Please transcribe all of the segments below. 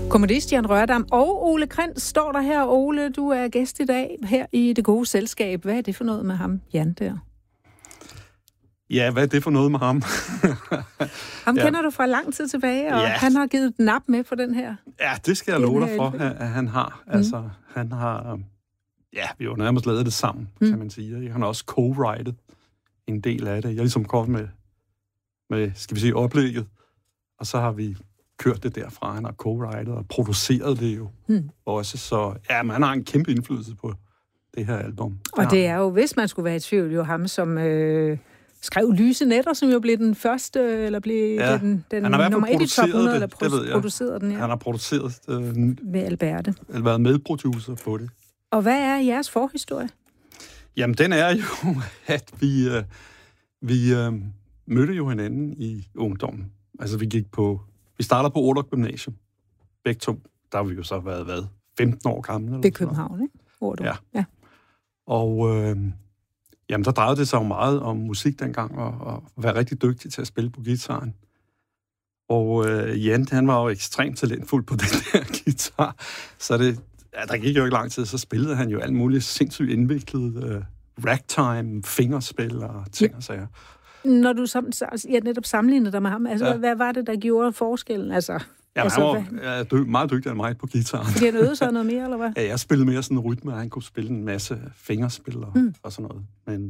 Komponist Jan Rørdam og Ole Krentz står der her. Ole, du er gæst i dag her i Det Gode Selskab. Hvad er det for noget med ham, Jan, der? Ja, hvad er det for noget med ham? Ham kender du fra lang tid tilbage, og han har givet et nap med på den her. Ja, det skal jeg love dig for, at han har. Altså, han har... Ja, vi har jo nærmest lavet det sammen, kan man sige. Han har også co-writet en del af det. Jeg er ligesom kommet med, skal vi sige, oplægget, og så har vi kørt det derfra. Han har co-writet og produceret det jo også. Så ja, man har en kæmpe indflydelse på det her album. Og det er jo, hvis man skulle være i tvivl, jo ham, som skrev Lyse Nætter, som jo blev den første, eller blev den nummer 1 i top 100, eller produceret den her. Han har produceret med Alberte. Eller været medproducer på det. Og hvad er jeres forhistorie? Jamen, den er jo, at vi mødte jo hinanden i ungdommen. Altså, vi starter på Ordrup Gymnasium. Begge to. Der har vi jo så været 15 år gamle. Ved København, ikke? Ordrup. Ja. Og jamen, der drejede det sig jo meget om musik dengang, og være rigtig dygtig til at spille på guitaren. Og Jan, han var jo ekstremt talentfuld på den der guitar. Så der gik jo ikke lang tid, så spillede han jo alt muligt sindssygt indviklet ragtime, fingerspil og ting og sager. Når du netop sammenlignede dig med ham, altså, hvad var det, der gjorde forskellen? Altså, han var meget dygtig af mig på guitaren. Fordi han øvede sig noget mere, eller hvad? Ja, jeg spillede mere sådan en rytme, og han kunne spille en masse fingerspil og sådan noget. Men,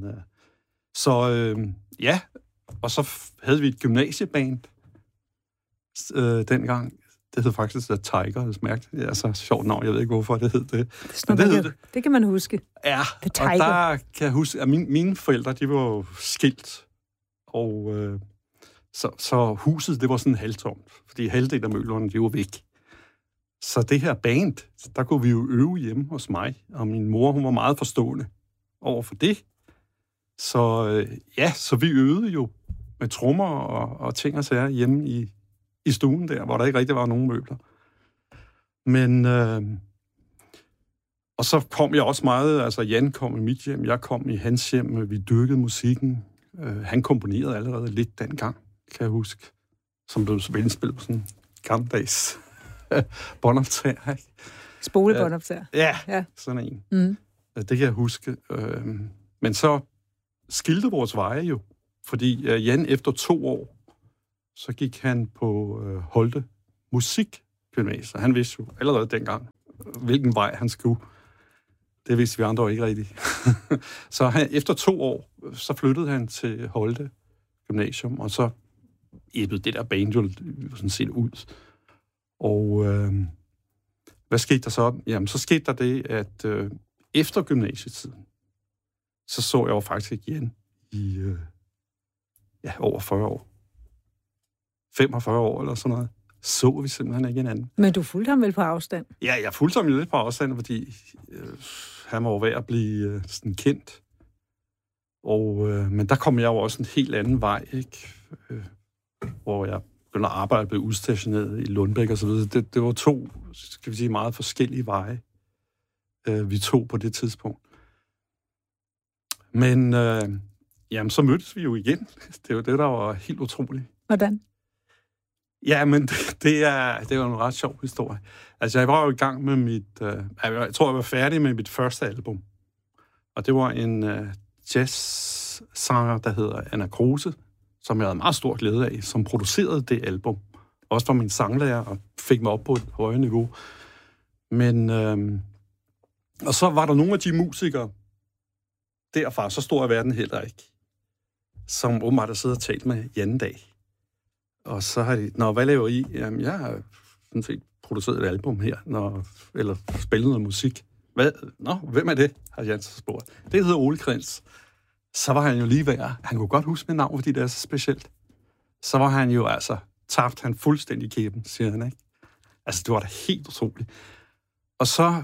og så havde vi et gymnasieband dengang. Det hed faktisk The Tiger, det smærkte. Det er så sjovt navn, jeg ved ikke, hvorfor det hed det. Det kan man huske. Ja, og der kan jeg huske, at mine forældre, de var jo skilt. Og så huset, det var sådan halvtomt, fordi halvdelen af møblerne, de var væk. Så det her band, der kunne vi jo øve hjemme hos mig, og min mor, hun var meget forstående over for det. Så vi øvede jo med trommer og ting og sager hjemme i stuen der, hvor der ikke rigtig var nogen møbler. Men, og så kom jeg også meget, altså Jan kom i mit hjem, jeg kom i hans hjem, vi dyrkede musikken. Han komponerede allerede lidt dengang, kan jeg huske, som blev indspillet på sådan en gammeldags båndoptager, ikke? Spolebåndoptager. Ja, sådan en. Det kan jeg huske. Men så skilte vores veje jo, fordi Jan efter 2 år, så gik han på Holte Musikgymnasium. Han vidste jo allerede dengang, hvilken vej han skulle. Det vidste vi andre ikke rigtigt. Så efter 2 år, så flyttede han til Holte Gymnasium, og så æbbede det der band jo sådan set ud. Og hvad skete der så? Jamen, så skete der det, at efter gymnasietiden, så jeg jo faktisk igen i over 40 år. 45 år eller sådan noget. Så vi simpelthen ikke hinanden. Men du fulgte ham vel på afstand? Ja, jeg fulgte ham jo lidt på afstand, fordi han var jo ved at blive sådan kendt. Men der kom jeg jo også en helt anden vej, ikke? Hvor jeg begyndte at arbejde, blev udstationeret i Lundbæk og så videre. Det var 2, skal vi sige, meget forskellige veje, vi tog på det tidspunkt. Men jamen, så mødtes vi jo igen. Det var det, der var helt utroligt. Hvordan? Ja, men det er jo en ret sjov historie. Altså, jeg var jo i gang med jeg tror, jeg var færdig med mit første album. Og det var en jazz-sanger, der hedder Anna Kruse, som jeg havde meget stor glæde af, som producerede det album. Også var min sanglærer og fik mig op på et højere niveau. Men, og så var der nogle af de musikere derfra, så stor er verden heller ikke, som åbenbart har siddet og talt med Jan Dag. Og så har de, hvad laver I? Jamen, jeg har sådan set produceret et album her, eller spillet noget musik. Hvem er det? Har Jan så spurgt. Det hedder Ole Krentz. Så var han jo lige værd. Han kunne godt huske mit navn, fordi det er så specielt. Så var han jo tabt han fuldstændig kæben, siger han, ikke? Altså, det var da helt utroligt. Og så,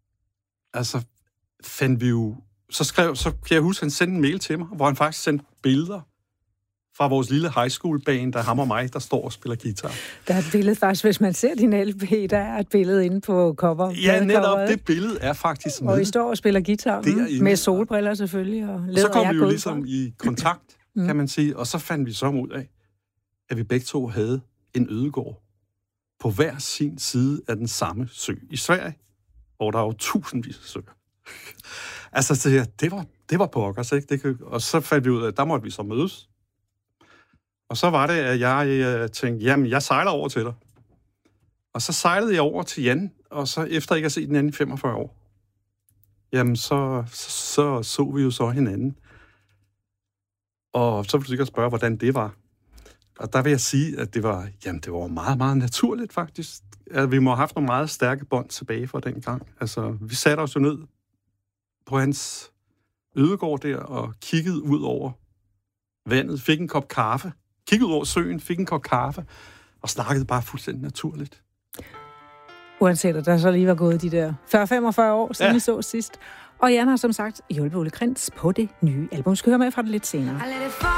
fandt vi jo, så kan jeg huske, han sendte en mail til mig, hvor han faktisk sendte billeder fra vores lille high school band, der ham og mig, der står og spiller guitar. Der er et billede faktisk, hvis man ser din LP, der er et billede inde på cover. Ja, netop, det billede er faktisk med. Og I står og spiller guitar med solbriller selvfølgelig. Og så kom vi jo ligesom i kontakt, kan man sige, og så fandt vi så ud af, at vi begge to havde en ødegård på hver sin side af den samme sø. I Sverige, hvor der er jo tusindvis af søer. Altså, så det var pokkers, ikke? Og så fandt vi ud af, at der måtte vi så mødes. Og så var det, at jeg tænkte, jamen, jeg sejler over til dig. Og så sejlede jeg over til Jan, og så efter ikke at se den anden i 45 år, jamen, så vi jo så hinanden. Og så vil du sikkert spørge, hvordan det var. Og der vil jeg sige, at det var meget, meget naturligt, faktisk. At vi må have haft nogle meget stærke bånd tilbage fra den gang. Altså, vi satte os jo ned på hans ødegård der, og kiggede ud over vandet, fik en kop kaffe, kiggede ud over søen, fik en kop kaffe, og snakkede bare fuldstændig naturligt. Uanset at der så lige var gået de der 40-45 år, siden vi så sidst. Og Jan har som sagt hjulpet Ole Krintz på det nye album. Vi skal høre med fra det lidt senere.